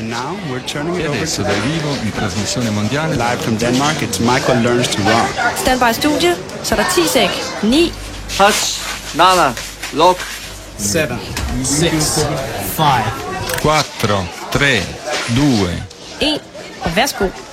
now we're turning E it over adesso to dal vivo in trasmissione mondiale live from Denmark. It's Michael Learns to Rock. Standby studie, så er der 10 sek, 9, Touch, Nana, lock. 7, 6, 5. 4, 3, 2. 1, og værsgo.